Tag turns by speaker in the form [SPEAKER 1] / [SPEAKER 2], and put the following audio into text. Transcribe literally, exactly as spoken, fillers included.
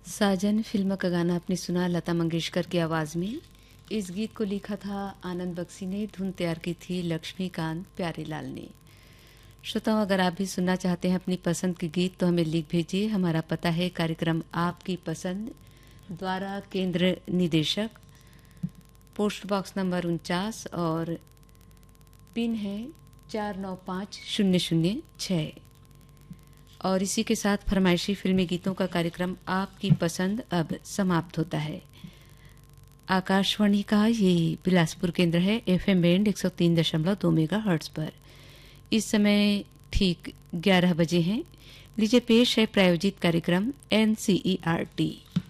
[SPEAKER 1] साजन film का गाना आपने सुना लता मंगेशकर की आवाज़ में। इस गीत को लिखा था आनंद बख्शी ने, धुन तैयार की थी लक्ष्मीकांत प्यारेलाल ने। श्रोताओं, अगर आप भी सुनना चाहते हैं अपनी पसंद के गीत तो हमें लिख भेजिए। हमारा पता है कार्यक्रम आपकी पसंद, द्वारा केंद्र निदेशक, पोस्ट बॉक्स नंबर उनचास और पिन है चार नौ पाँच शून्य शून्य छः। और इसी के साथ फरमाइशी फिल्मी गीतों का कार्यक्रम आपकी पसंद अब समाप्त होता है। आकाशवाणी का ये बिलासपुर केंद्र है, एफएम बैंड एक सौ तीन दशमलव दो मेगा हर्ट्ज पर। इस समय ठीक ग्यारह बजे हैं। लीजिए पेश है प्रायोजित कार्यक्रम एनसीईआरटी।